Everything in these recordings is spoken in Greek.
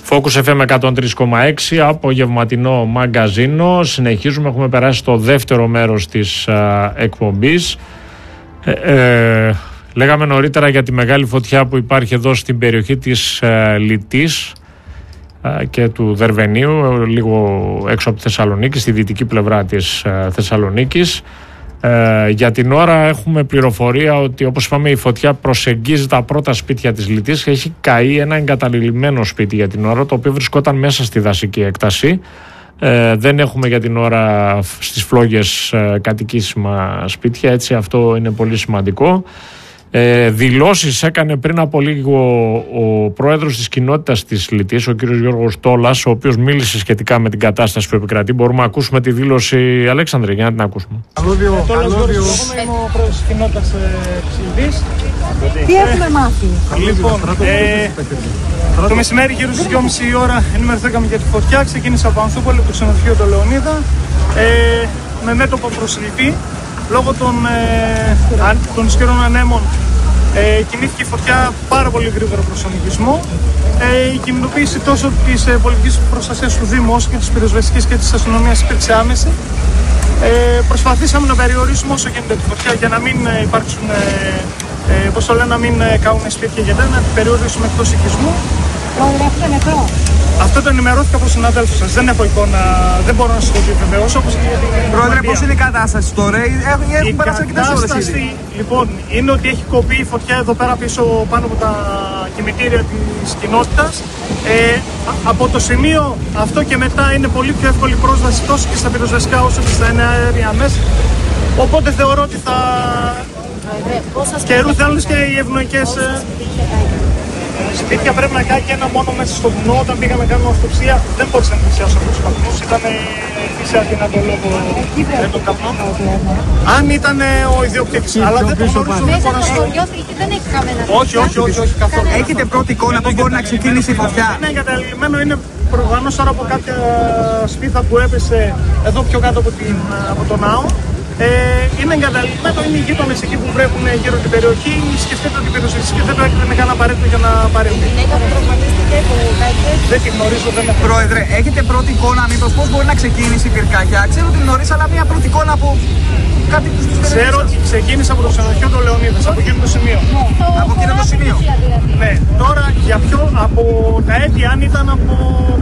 Focus FM 103,6, απογευματινό μαγκαζίνο. Συνεχίζουμε, έχουμε περάσει στο δεύτερο μέρος της εκπομπής. Λέγαμε νωρίτερα για τη μεγάλη φωτιά που υπάρχει εδώ στην περιοχή της Λιτής και του Δερβενίου, λίγο έξω από τη Θεσσαλονίκη, στη δυτική πλευρά της Θεσσαλονίκης. Για την ώρα έχουμε πληροφορία ότι, όπως είπαμε, η φωτιά προσεγγίζει τα πρώτα σπίτια της Λιτής και έχει καεί ένα εγκαταλειμμένο σπίτι για την ώρα, το οποίο βρισκόταν μέσα στη δασική έκταση. Δεν έχουμε για την ώρα στις φλόγες κατοικήσιμα σπίτια, έτσι αυτό είναι πολύ σημαντικό. Δηλώσεις έκανε πριν από λίγο ο πρόεδρος της κοινότητας της Λιτής, ο κύριος Γιώργος Τόλας, ο οποίος μίλησε σχετικά με την κατάσταση που επικρατεί. Μπορούμε να ακούσουμε τη δήλωση, Αλέξανδρε, για να την ακούσουμε. Καλώδιο. Είμαι ο πρόεδρος της κοινότητας της Λιτής. Τι έχουμε μάθει? Λοιπόν, το μεσημέρι γύρω στις 2.30 η ώρα ενημερωθήκαμε για τη φωτιά. Ξεκίνησε από Ανθούπολη, από το ξενοδοχείο του Λεωνίδα, με μέτωπο προς Λιτή. Λόγω των ισχυρών ανέμων κινήθηκε η φωτιά πάρα πολύ γρήγορα προς τον οικισμό. Η κινητοποίηση τόσο της πολιτικής προστασίας του Δήμου όσο και της πυροσβεστικής και της αστυνομίας υπήρξε άμεση. Προσπαθήσαμε να περιορίσουμε όσο γίνεται τη φωτιά για να μην υπάρξουν, να μην καούν σπίτια και να την περιορίσουμε εκτός οικισμού. Αυτό το ενημερώθηκα από συναδέλφους σας. Δεν έχω εικόνα, δεν μπορώ να σας το επιβεβαιώσω. Πρόεδρε, πώς είναι η κατάσταση τώρα? Έχουν περάσει αρκετές ώρες ήδη. Λοιπόν, είναι ότι έχει κοπεί η φωτιά εδώ πέρα πίσω πάνω από τα κημητήρια της κοινότητας. Από το σημείο αυτό και μετά είναι πολύ πιο εύκολη πρόσβαση τόσο και στα πυροσβεστικά όσο και στα εναέρια μέσα. Οπότε θεωρώ ότι θα καιρούν θέλουν και οι ευνοϊκές. Σπίτια πρέπει να κάνει και ένα μόνο μέσα στο βουνό. Όταν πήγαμε να κάνουμε αυτοψία, δεν μπορούσα να πλησιάσω από τους καπνούς. Ήταν φύση αδύνατο λόγω των καπνών. Αν ήταν ο ιδιοκτήτης. Αλλά δεν το γνωρίζω. Μέσα στο χωριό δεν έχει καμένα. Όχι, καθόλου. Έχετε πρώτη εικόνα πώς μπορεί να ξεκίνησε η φωτιά? Είναι εγκαταλειμμένο, είναι προφανώς τώρα από κάποια σπίθα που έπεσε εδώ πιο κάτω από το ναό. Είναι εγκαταλειμμένο, είναι οι γείτονες εκεί που βρέχουν γύρω την περιοχή. Σκεφτείτε ότι η πυροσβεστική δεν το έκανε καν απαραίτητο για να παρέμβει. Δεν τη γνωρίζω, δεν έχω. Πρόεδρε, έχετε πρώτη εικόνα μήπως πώς μπορεί να ξεκίνησε η πυρκαγιά? Ξέρω ότι νωρίς, αλλά μια πρώτη εικόνα από κάτι που σας περιμένει. Ξέρω ότι ξεκίνησε από το ξενοδοχείο του Λεωνίδας, από εκείνο το σημείο. Από εκείνο το σημείο. Ναι, τώρα για ποιο, από τα αίτια, αν ήταν από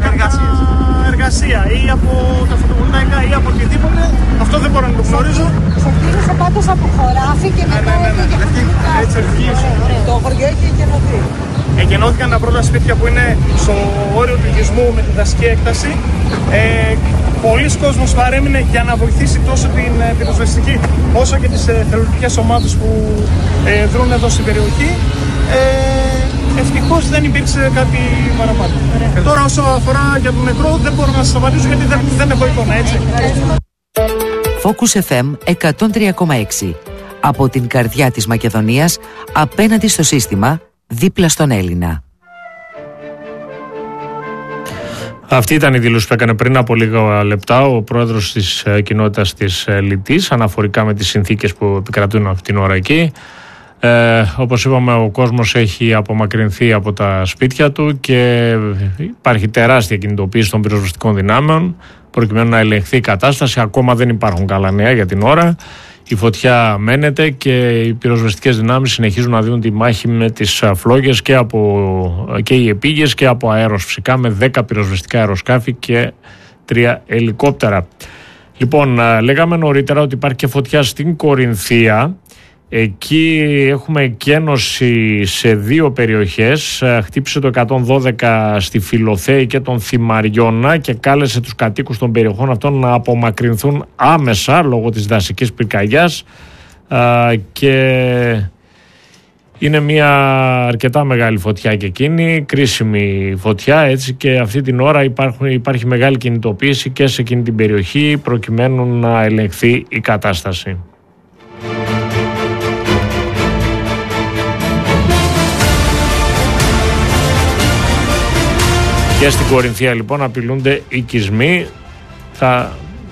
εργασία ή από τα φωτοβολταϊκά ή από οτιδήποτε, αυτό δεν μπορώ να το γνωρίζω. Ξεκίνησε πάντως από χωράφι και μετά έτσι το χωριό έχει εκενωθεί. Εκενώθηκαν τα πρώτα σπίτια που είναι στο όριο του οικισμού με τη δασική έκταση. Πολλοί κόσμος παρέμεινε για να βοηθήσει τόσο την πυροσβεστική όσο και τις θελοντικές ομάδες που δρούν εδώ στην περιοχή. Ευτυχώς δεν υπήρξε κάτι παραπάνω. Τώρα όσο αφορά για τον νεκρό δεν μπορώ να σας απαντήσω γιατί δεν έχω εικόνα, έτσι. Focus FM 103,6. Από την καρδιά της Μακεδονίας, απέναντι στο σύστημα, δίπλα στον Έλληνα. Αυτή ήταν η δήλωση που έκανε πριν από λίγα λεπτά ο πρόεδρος της κοινότητας της Λιτής, αναφορικά με τις συνθήκες που επικρατούν αυτή την ώρα εκεί. Όπως είπαμε, ο κόσμος έχει απομακρυνθεί από τα σπίτια του και υπάρχει τεράστια κινητοποίηση των πυροσβεστικών δυνάμεων προκειμένου να ελεγχθεί η κατάσταση. Ακόμα δεν υπάρχουν καλά νέα για την ώρα. Η φωτιά μένεται και οι πυροσβεστικές δυνάμεις συνεχίζουν να δίνουν τη μάχη με τις φλόγες και οι επίγειες και από αέρος φυσικά, με 10 πυροσβεστικά αεροσκάφη και 3 ελικόπτερα. Λοιπόν, λέγαμε νωρίτερα ότι υπάρχει και φωτιά στην Κορινθία. Εκεί έχουμε εκένωση σε 2 περιοχές. Χτύπησε το 112 στη Φιλοθέη και τον Θυμαριώνα και κάλεσε τους κατοίκους των περιοχών αυτών να απομακρυνθούν άμεσα λόγω της δασικής πυρκαγιάς, και είναι μια αρκετά μεγάλη φωτιά και εκείνη, κρίσιμη φωτιά, έτσι, και αυτή την ώρα υπάρχει μεγάλη κινητοποίηση και σε εκείνη την περιοχή προκειμένου να ελεγχθεί η κατάσταση. Και στην Κορινθία λοιπόν απειλούνται οικισμοί. Θα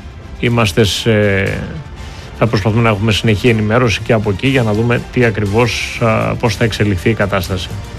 προσπαθούμε να έχουμε συνεχή ενημέρωση και από εκεί για να δούμε τι ακριβώς, πώς θα εξελιχθεί η κατάσταση.